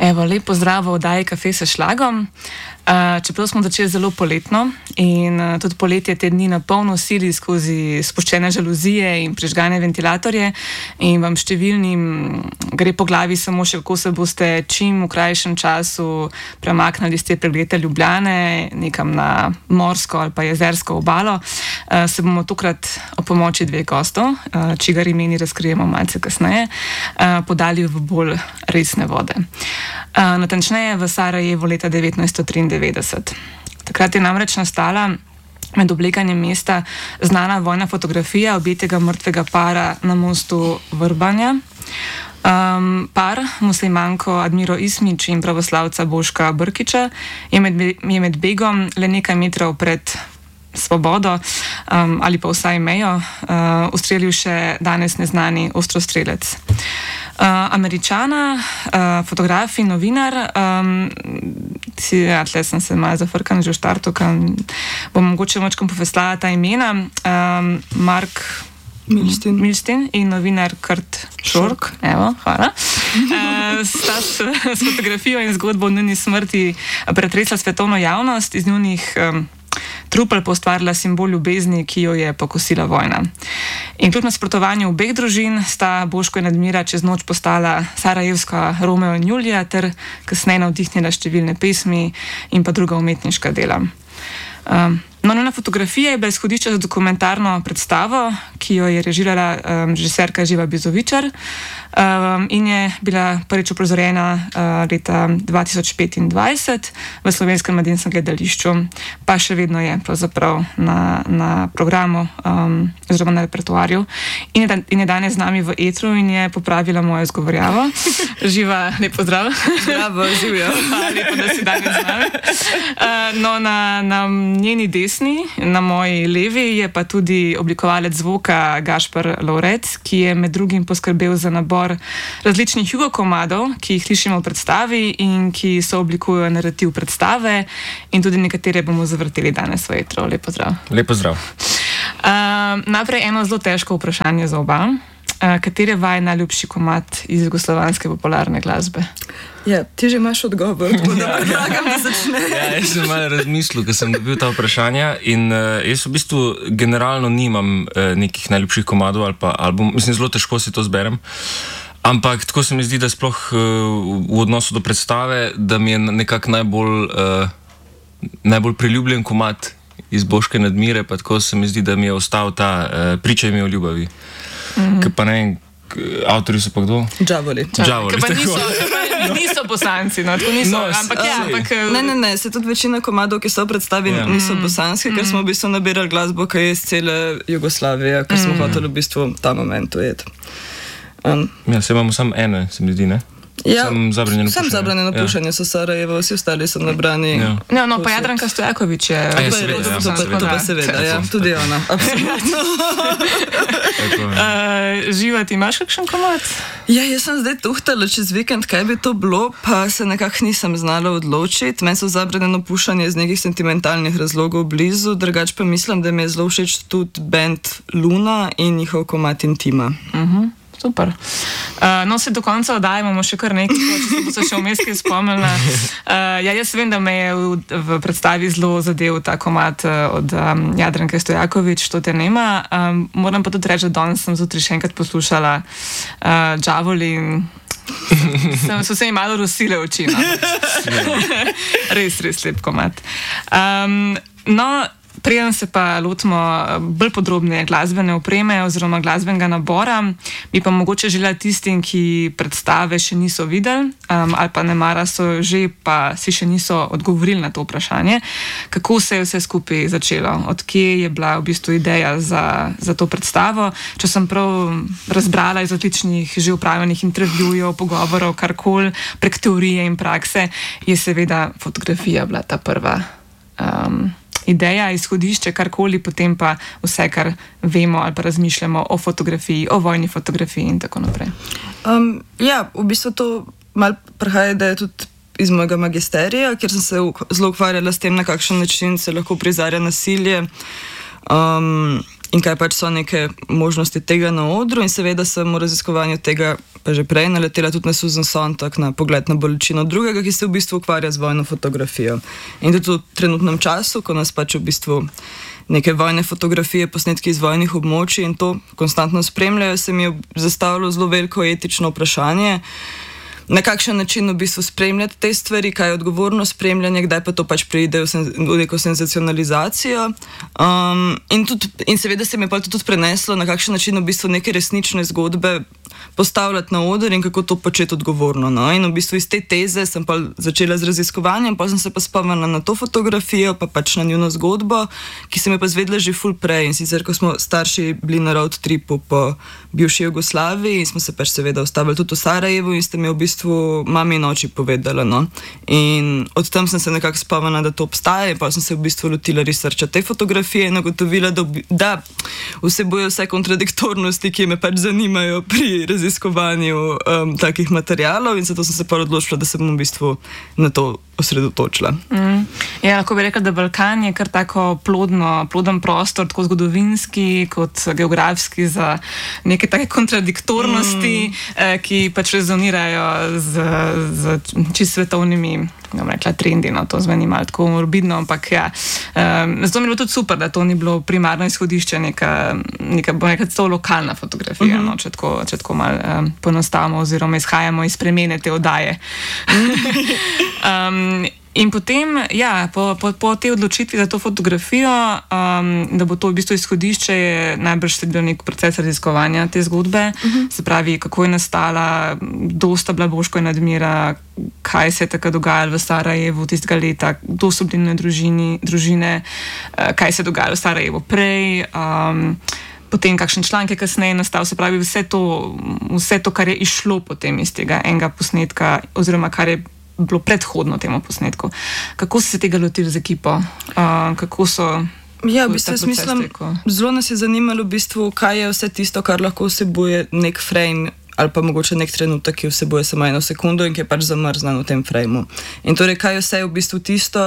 Evo, lep pozdrav v oddaji Kafe s šlagom. Čeprav smo začeli zelo poletno in tudi poletje te dni na polno sili skozi spuščene žaluzije in prižgane ventilatorje in vam številnim gre po glavi samo še, kako se boste čim v krajšem času premaknili z te preglete Ljubljane nekam na morsko ali pa jezersko obalo, se bomo tokrat o pomoči dveh gostov, čigar imeni razkrijemo malce kasneje, podali v bolj resne vode. Natančneje v Sarajevu leta 1993. Takrat je namreč nastala med obleganjem mesta znana vojna fotografija objetega mrtvega para na mostu Vrbanja. Par, muslimanko Admiro Ismić in pravoslavca Boška Brkića, je med begom le nekaj metrov pred svobodo ali pa vsaj mejo ustrelil še danes neznani ostrostrelec. Američana, fotograf in novinar, tle sem se malo zafrkala že v štartu, bom mogoče močkom povestala ta imena, Mark Milstein in novinar Kurt Schork, evo, hvala, sta s fotografijo in zgodbo o njeni smrti pretresla svetovno javnost, iz njunih trupel poustvarila simbol ljubezni, ki jo je pokosila vojna. In kljub nasprotovanju obeh družin sta Boško in Admira čez noč postala sarajevska Romeo in Julija ter kasneje navdihnila številne pesmi in pa druga umetniška dela. Njena fotografija je bila izhodišče za dokumentarno predstavo, ki jo je režirala režiserka Živa Bizovičar in je bila prvič uprizorjena leta 2025 v Slovenskem mladinskem gledališču, pa še vedno je pravzaprav na programu oziroma na repertoarju in je danes z nami v etru in je popravila mojo izgovorjavo. Živa, lep pozdrav. Bravo, živijo. Lepo, da si danes z nami. No, na njeni desni, na moji levi, je pa tudi oblikovalec zvoka Gašper Lovrec, ki je med drugim poskrbel za nabor različnih jugokomadov, ki jih slišimo v predstavi in ki sooblikujejo narativ predstave in tudi nekatere bomo zavrteli danes v etru. Lep pozdrav. Lep pozdrav. Najprej eno zelo težko vprašanje za oba. Katere vaj najljubši komad iz jugoslovanske popularne glasbe? Ja, ti že imaš odgovor, tako da predlagam, da začne. Ja, jaz sem malo razmislil, ker sem dobil ta vprašanja in jaz v bistvu generalno nimam nekih najljubših komadov ali pa album, mislim, zelo težko si to zberem, ampak tako se mi zdi, da sploh v odnosu do predstave, da mi je nekako najbolj priljubljen komad iz Boške in Admire, pa tako se mi zdi, da mi je ostal ta Pričaj mi o ljubavi. Ker pa ne vem, avtorji so pa kdo? Džavoli. Ker pa niso bosanci, no, tako niso, ampak... Ne, se tudi večina komadov, ki so v predstavi, niso bosanske, ker smo v bistvu nabirali glasbo, ki je iz cele Jugoslavije, ker smo hoteli v bistvu ta moment ujeti. Ja, se imamo samo ene, se mi zdi, ne? Ja, sam zabranjeno pušenje so Sarajevo, vsi ostali so nabrani. Ja, no, pa Jadranka Stojaković je... To pa seveda, ja, tudi ona, absolutno. Živa, ti imaš kakšen komad? Ja, jaz sem zdaj tuhtala čez vikend, kaj bi to bilo, pa se nekako nisem znala odločiti. Meni so zabranjeno pušenje iz nekih sentimentalnih razlogov blizu, drugače pa mislim, da mi je zelo všeč tudi band Luna in njihov komad Intima. Super. No, se do konca oddajemo še kar nekaj, če se bo se še vmes kaj spomnila. Ja, jaz vem, da me je v predstavi zelo zadev ta komad od Jadranke Stojaković, To te nema. Moram pa tudi reči, da danes sem zjutraj še enkrat poslušala Džavoli in so se mi malo rosile oči. Res lep komad. No, preden se pa lotimo bolj podrobne glasbene opreme oziroma glasbenega nabora, bi pa mogoče želela tistim, ki predstave še niso videli ali pa nemara so že, pa si še niso odgovorili na to vprašanje, kako se je vse skupaj začelo, odkje je bila v bistvu ideja za to predstavo. Če sem prav razbrala iz odličnih že upravljenih intervjujev, pogovorov, karkoli, prek teorije in prakse, je seveda fotografija bila ta prva ideja, izhodišče, karkoli, potem pa vse, kar vemo ali pa razmišljamo o fotografiji, o vojni fotografiji in tako naprej. Ja, v bistvu to malo prihaja, da je tudi iz mojega magisterija, kjer sem se zelo ukvarjala s tem, na kakšen način se lahko prizarja nasilje in kaj pač so neke možnosti tega na odru, in seveda sem v raziskovanju tega pa že prej naletela tudi na Susan Sontag, na Pogled na bolečino drugega, ki se v bistvu ukvarja z vojno fotografijo. In tudi v trenutnem času, ko nas pač v bistvu neke vojne fotografije, posnetki iz vojnih območij in to konstantno spremljajo, se mi je zastavilo zelo veliko etično vprašanje, na kakšen način v bistvu spremljati te stvari, kaj je odgovorno spremljanje, kdaj pa to pač pride v neko senzacionalizacijo. In seveda se mi je pa tudi preneslo, na kakšen način v bistvu neke resnične zgodbe postavljati na oder in kako to početi odgovorno. No? In v bistvu iz te teze sem pa začela z raziskovanjem, pa sem se pa spomnila na to fotografijo, pa pač na njuno zgodbo, ki sem jo pa zvedla že ful prej. In sicer, ko smo starši bili na road tripu po bivši Jugoslaviji in smo se pač seveda ustavili tudi v Sarajevu in ste mi v bistvu mami in oči povedala. No? In od tam sem se nekako spomnila, da to obstaja, in pa sem se v bistvu lotila researcha te fotografije in ugotovila, da vsebuje vse kontradiktornosti, ki me pač zanimajo pri raziskovanju takih materialov, in zato sem se pa odločila, da se bom v bistvu na to osredotočila. Ja, lahko bi rekla, da Balkan je kar tako ploden prostor, tako zgodovinski kot geografski, za neke take kontradiktornosti, ki pač rezonirajo z čisto svetovnimi, bom rekla, trendi. No, to zveni malo tako morbidno, ampak ja. Zato mi je bilo tudi super, da to ni bilo primarno izhodišče, neka bom rekla, celo lokalna fotografija, no, če tako malo poenostavimo oziroma izhajamo iz premene te oddaje. In potem, ja, po tej odločitvi za to fotografijo, da bo to v bistvu izhodišče, je najbrž sledil nek proces raziskovanja te zgodbe, se pravi, kako je nastala, kdo sta bila Boško in Admira, kaj se je tako dogajalo v Sarajevu tistega leta, kdo so bili na družine, kaj se je dogajalo v Sarajevu prej, potem kakšen članek je kasneje nastal, se pravi, vse to, kar je išlo potem iz tega enega posnetka, oziroma kar je bilo predhodno temu posnetku. Kako so se tega lotili z ekipo? Kako so... Ja, v bistvu mislim, zelo nas je zanimalo v bistvu, kaj je vse tisto, kar lahko vsebuje nek frame ali pa mogoče nek trenutek, ki vsebuje samo 1 sekundo in ki je pač zamrznan v tem frameu. In torej, kaj je vse v bistvu tisto...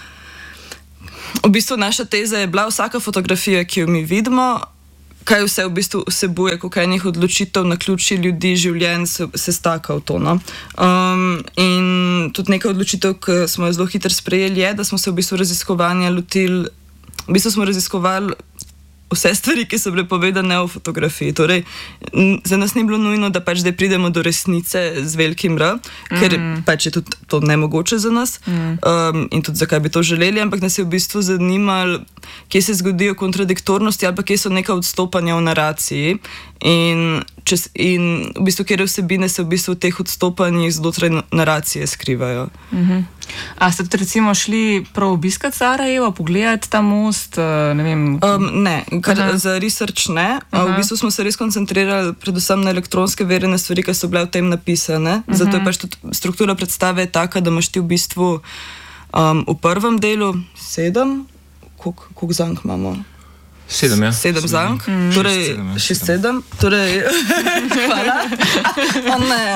V bistvu naša teza je bila, vsaka fotografija, ki jo mi vidimo, kaj vse v bistvu vsebuje, koliko enih odločitev, naključij ljudi, življenj se staka v to. No? In tudi nekaj odločitev, ki smo jo zelo hitro sprejeli, je, da smo se v bistvu raziskovanja lotili, v bistvu smo raziskovali vse stvari, ki so bile povedane o fotografiji. Torej, za nas ni bilo nujno, da pač zdaj pridemo do resnice z velikim R, ker pač je tudi to nemogoče za nas in tudi zakaj bi to želeli, ampak nas je v bistvu zanimalo, kje se zgodijo kontradiktornosti ali pa kje so neka odstopanja v naraciji in v bistvu, kjer vsebine se v bistvu v teh odstopanjih znotraj naracije skrivajo. A ste tudi recimo šli prav obiskati Sarajevo, pogledati ta most, ne vem? Ne, za research ne. V bistvu smo se res koncentrirali predvsem na elektronske verjene stvari, ki so bile v tem napisane. Zato je pač tudi struktura predstave taka, da imaš ti v bistvu v prvem delu 7, koliko zank imamo? 7, ja. 7 zank, torej 6-7, torej hvala. O ne.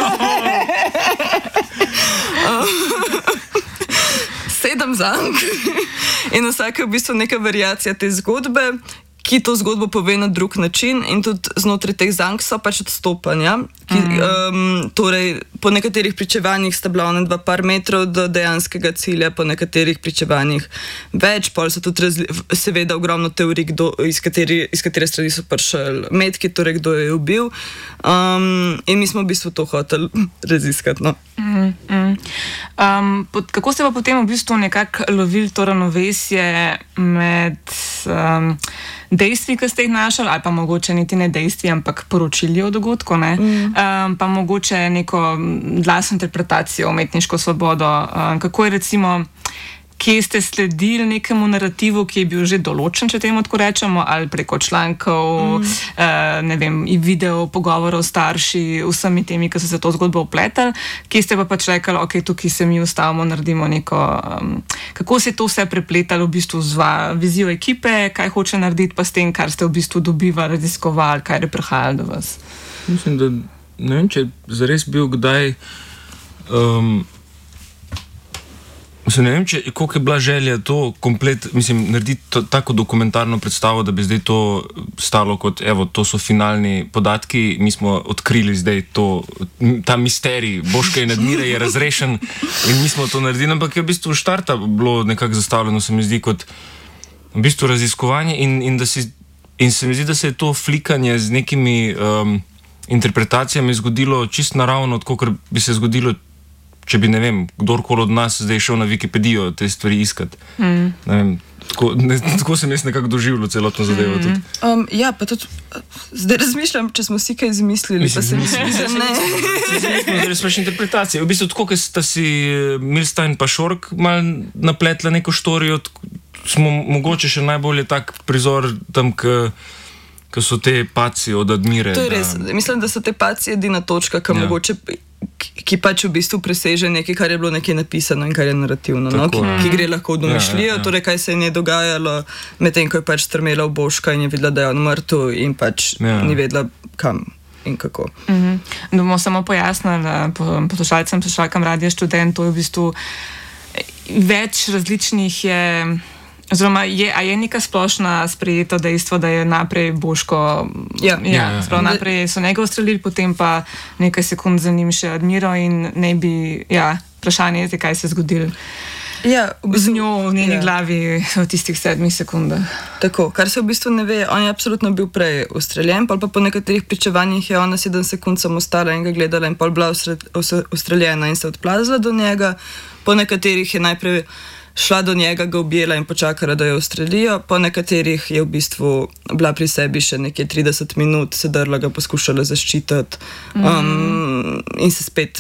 7 zank in vsaka je v bistvu neka variacija te zgodbe, ki to zgodbo pove na drug način, in tudi znotraj teh zank so pač odstopanja, ki, torej po nekaterih pričevanjih sta bila ona 2 par metrov do dejanskega cilja, po nekaterih pričevanjih več, pol so tudi seveda ogromno teorij, iz katere strani so prišli metki, torej kdo je ubil, in mi smo v bistvu to hoteli raziskati. No. Kako ste pa potem v bistvu nekako lovili to ravnovesje med dejstvi, ki ste jih našli, ali pa mogoče niti ne dejstvi, ampak poročili o dogodku, pa mogoče neko glasno interpretacijo, umetniško svobodo. Kako je recimo, kje ste sledili nekemu narativu, ki je bil že določen, če temu tako rečemo, ali preko člankov, ne vem, video, pogovorov s starši, vsemi temi, ki so se to zgodbo upletali, kje ste pa pač rekli, ok, tukaj se mi ustavimo, naredimo neko... Kako se to vse prepletalo v bistvu z vizijo ekipe, kaj hoče narediti, pa s tem, kar ste v bistvu dobivali, raziskovali, kaj je prihajalo do vas? Mislim, da ne vem, če je zares bil kdaj... Mislim, ne vem, koliko je bila želja to narediti tako dokumentarno predstavo, da bi zdaj to stalo kot, evo, to so finalni podatki, mi smo odkrili zdaj ta misterij, Boška in Admire je razrešen in mi smo to naredili, ampak je v bistvu štarta bilo nekako zastavljeno, se mi zdi, kot v bistvu raziskovanje in se mi zdi, da se je to flikanje z nekimi interpretacijami zgodilo čist naravno, tako kot bi se zgodilo, če bi, ne vem, kdorkoli od nas zdaj šel na Wikipedijo te stvari iskati. Ne vem, tako sem jaz nekako doživljal celotno zadevo tudi. Ja, pa tudi zdaj razmišljam, če smo si kaj izmislili, pa se mi zdi, da ne. Zdaj smo še interpretacije. V bistvu tako, ker sta si Milstein pa Šork malo napletla neko štorijo, smo mogoče še najbolje tak prizor tam, ko so te paci od Admire. To je res. Mislim, da so te paci edina točka, ki pač v bistvu preseže nekaj, kar je bilo nekaj napisano in kar je narativno, no? Ki gre lahko v domišljijo, torej kaj se je njej dogajalo, medtem ko je pač strmela v Boška in je videla, da je on mrtev in pač ni vedela kam in kako. Da bomo samo pojasnili poslušalcem, poslušalkam Radia Študent, to je v bistvu več različnih je. Oziroma, a je neka splošna sprejeto dejstvo, da je naprej Boško, naprej so njega ustrelili, potem pa nekaj sekund za njim še Admiro in ne bi, vprašanje je, kaj se je zgodilo z njo v njeni glavi v tistih 7 sekundah. Tako, kar se v bistvu ne ve, on je absolutno bil prej ustreljen, pa po nekaterih pričevanjih je ona 7 sekund samo stala in ga gledala in pol bila ustreljena in se odplazila do njega, po nekaterih je najprej šla do njega, ga objela in počakala, da jo ustrelijo, po nekaterih je v bistvu bila pri sebi še nekje 30 minut, se drla, ga poskušala zaščititi in se spet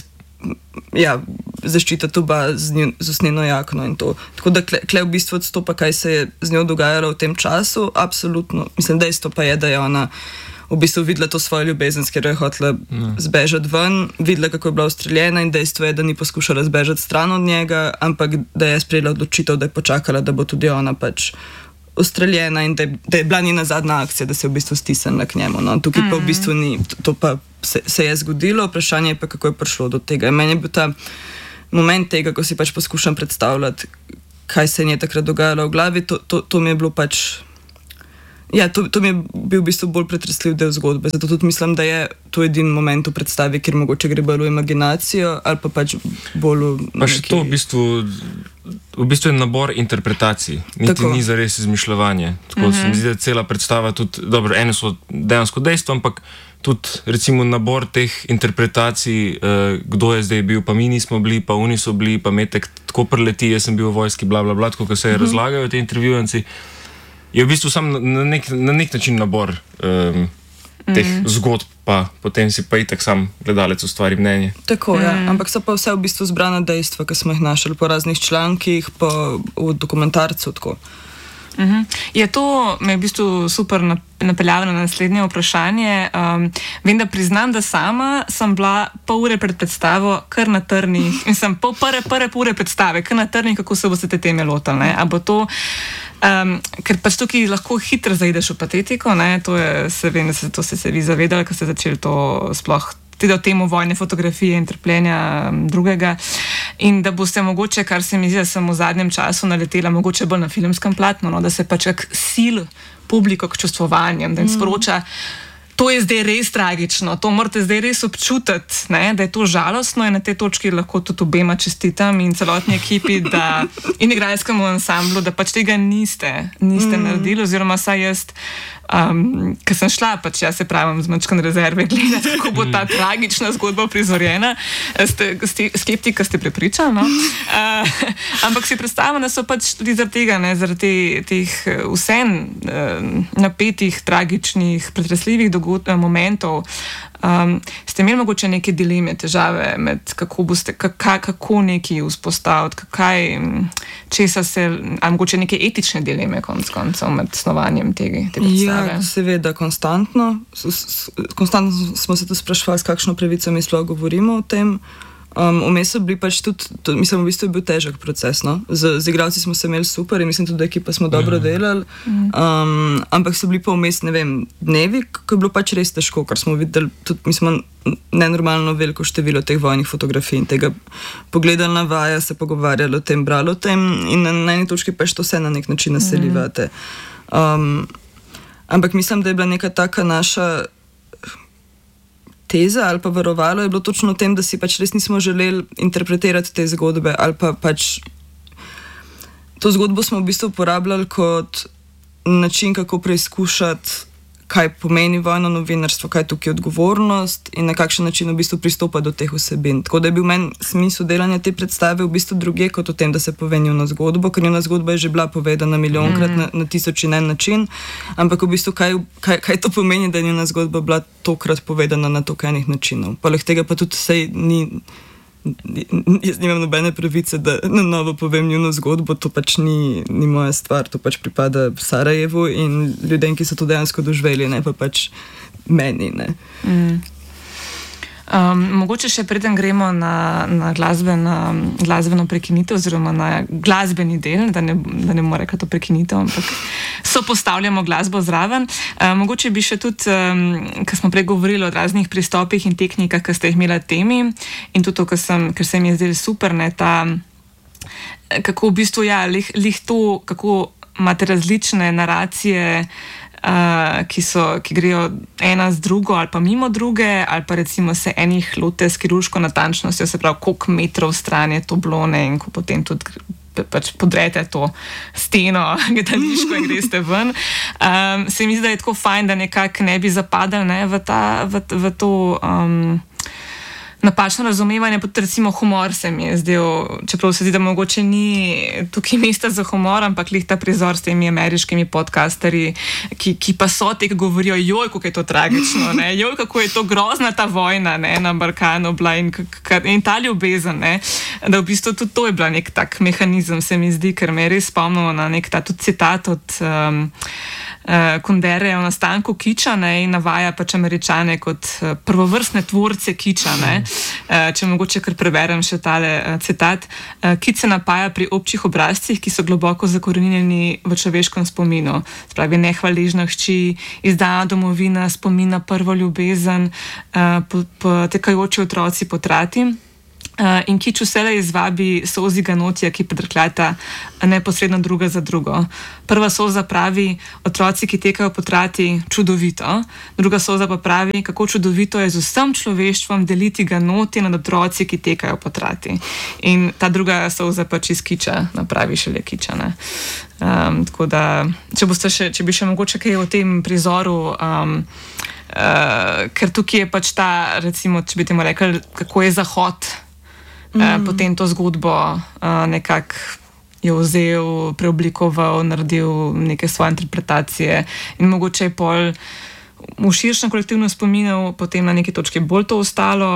zaščititi oba z usnjeno jakno in to. Tako da kle v bistvu odstopa, kaj se je z njo dogajalo v tem času, absolutno. Mislim, dejstvo pa je, da je ona v bistvu videla to svojo ljubezen, ker je hotela zbežati ven, videla, kako je bila ustreljena in dejstvo je, da ni poskušala zbežati stran od njega, ampak da je sprejela odločitev, da je počakala, da bo tudi ona pač ustreljena in da je bila njena zadnja akcija, da se je v bistvu stisnila k njemu. No. Tukaj pa v bistvu ni. To pa se je zgodilo, vprašanje je pa, kako je prišlo do tega. Meni je bil ta moment tega, ko si pač poskušam predstavljati, kaj se je njej takrat dogajalo v glavi, to mi je bilo pač. Ja, to mi je bil v bistvu bolj pretresljiv del zgodbe, zato tudi mislim, da je to edin moment v predstavi, kjer mogoče gre bolj v imaginacijo ali pa pač bolj v neki. Pa še to v bistvu je nabor interpretacij, niti ni zares izmišljevanje. Tako se mi zdi, da cela predstava tudi, dobro, ene so dejansko dejstvo, ampak tudi recimo nabor teh interpretacij, kdo je zdaj bil, pa mi nismo bili, pa oni so bili, pa Metek tako preleti, jaz sem bil v vojski, bla bla bla, tako kot se razlagajo te intervjujanci. Je v bistvu sam na nek način nabor teh zgodb, pa potem si pa itak sam gledalec ustvari mnenje. Tako, ampak so pa vse v bistvu zbrana dejstva, ki smo jih našli po raznih člankih, pa v dokumentarcu, tako. Je to, me je v bistvu super napeljalo na naslednje vprašanje. Vem, da priznam, da sama sem bila pol ure pred predstavo kar na trnih in sem prve ure predstave kar na trnih, kako se boste te teme lotili, a bo to ker pač tukaj lahko hitro zaideš v patetiko, to ste se vi zavedali, ko ste začeli to sploh tudi o temu vojne fotografije in trpljenja drugega in da boste mogoče, kar se mi zdi, da sem v zadnjem času naletela mogoče bolj na filmskem platnu, da se pač kak sil publiko k čustvovanjem, da jim sporoča, to je zdaj res tragično, to morate zdaj res občutiti, da je to žalostno in na tej točki lahko tudi obema čestitam in celotni ekipi in igralskemu ansamblu, da pač tega niste naredili, oziroma saj jaz, ko sem šla, pač jaz se pravim z mačkan rezerve gledati, kako bo ta tragična zgodba prizorjena, skeptika ste prepričali, no? Ampak si predstavljam, da so pač tudi zaradi tega, zaradi teh vsem napetih, tragičnih, pretresljivih momentov, ste imeli mogoče neke dileme, težave med kako neki vzpostaviti, česa se, ali mogoče neke etične dileme konc koncev med snovanjem te predstave? Ja, seveda, konstantno smo se tudi sprašvali, s kakšno pravico mi sploh govorimo o tem. Vmes so bili pač tudi, mislim, v bistvu je bil težek proces, no. Z igralci smo se imeli super in mislim tudi, da ekipa smo dobro delali, ampak so bili pa vmes, ne vem, dnevi, ko je bilo pač res težko, ker smo videli tudi, mi smo nenormalno veliko število teh vojnih fotografij in tega pogledali na vaja, se pogovarjali o tem, brali o tem in na eni točki pač to vse na nek način naselivate. Ampak mislim, da je bila neka taka naša teza ali pa varovalo je bilo točno v tem, da si pač res nismo želeli interpretirati te zgodbe ali pa pač to zgodbo smo v bistvu uporabljali kot način, kako preizkušati, kaj pomeni vojno novinarstvo, kaj je tukaj odgovornost in na kakšen način v bistvu pristopa do teh vsebin. Tako da je bil meni smisel delanja te predstave v bistvu drugje kot o tem, da se pove njuna zgodba, ker njuna zgodba je že bila povedana milijonkrat na tisoč in en način, ampak v bistvu kaj to pomeni, da je njuna zgodba bila tokrat povedana na toliko enih načinov. Poleg tega pa tudi sej jaz nimam nobene pravice, da na novo povem njuno zgodbo, to pač ni moja stvar, to pač pripada Sarajevu in ljudem, ki so to dejansko doživeli, ne pa pač meni, ne. Mogoče še preden gremo na glasbeno prekinitev oziroma na glasbeni del, da ne bomo rekli to prekinitev, ampak sopostavljamo glasbo zraven. Mogoče bi še tudi, ker smo prej govorili o raznih pristopih in tehnikah, ki ste jih imeli temi in tudi to, ker se mi je zdelo super, ne, kako v bistvu, lih to, kako imate različne naracije, ki grejo ena z drugo ali pa mimo druge, ali pa recimo se enih lote s kirurško natančnostjo, se pravi, koliko metrov stran je to blone in ko potem tudi pač podrete to steno gledališko in greste ven. Se mi zdi, da je tako fajn, da nekako ne bi zapadali, ne, v to napačno razumevanje, pa recimo humor se mi je zdel, čeprav se zdi, da mogoče ni tukaj mesta za humor, ampak lih ta prizor s temi ameriškimi podcasterji, ki pa so te, ki govorijo, joj, kako je to tragično, ne, joj, kako je to grozna ta vojna, ne, na Balkanu bila in ta ljubezen, ne, da v bistvu tudi to je bila nek tak mehanizem, se mi zdi, ker me je res spomnilo na nek ta tudi citat od Kundere o nastanku kiča, ne, in navaja pač Američane kot prvovrstne tvorce kiča, ne. Če mogoče kar preberem še tale citat. Kič se napaja pri občih obrazcih, ki so globoko zakorenjeni v človeškem spominu. Spravi nehvaležna hči, izdana domovina, spomina prvo ljubezen, potekajoči otroci po trati. In kič vselej izvabi solzi ganotja, ki predrkljata neposredno druga za drugo. Prva solza pravi, otroci, ki tekajo po trati, čudovito. Druga solza pa pravi, kako čudovito je z vsem človeštvom deliti ganotje nad otroci, ki tekajo po trati. In ta druga solza pač iz kiča napravi šele kiča, ne. Tako da, če bi še mogoče kaj o tem prizoru, ker tukaj je pač ta, recimo, če bi temu rekli, kako je Zahod potem to zgodbo nekako je vzel, preoblikoval, naredil neke svoje interpretacije in mogoče je pol v širšem kolektivnem spominu potem na neki točki bolj to ostalo,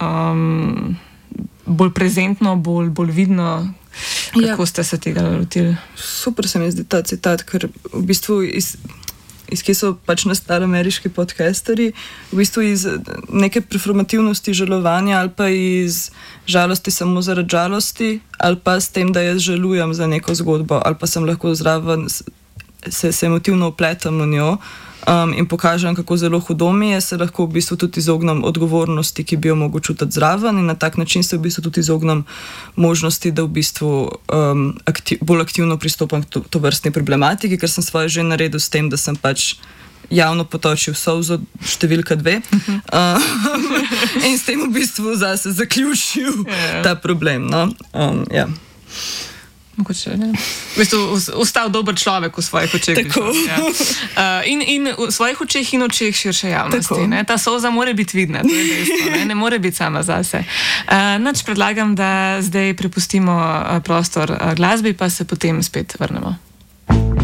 bolj prezentno, bolj vidno. Kako ste se tega lotili? Super se mi zdi ta citat, ker v bistvu iz kje so pač nastali ameriški podcasterji, v bistvu iz neke performativnosti žalovanja ali pa iz žalosti samo zaradi žalosti ali pa s tem, da jaz žalujem za neko zgodbo ali pa sem lahko zraven, se emotivno vpletam v njo in pokažem, kako zelo hudo mi je, se lahko v bistvu tudi izognem odgovornosti, ki bi jo mogel čutiti zraven in na tak način se v bistvu tudi izognem možnosti, da v bistvu bolj aktivno pristopam k to vrstni problematiki, ker sem svoje že naredil s tem, da sem pač javno potočil solzo številka 2 in s tem v bistvu zase zaključil ta problem, no. Mogoče, ne. V bistvu ostal dober človek v svojih očeh. Tako. In v svojih očeh in očeh širše javnosti. Ne. Ta solza mora biti vidna, to je dejstvo, ne more biti sama zase. Predlagam, da zdaj prepustimo prostor glasbi, pa se potem spet vrnemo.